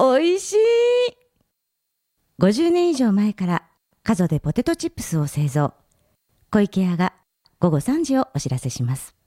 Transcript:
美味しい。50年以上前から加須でポテトチップスを製造。小池屋が午後3時をお知らせします。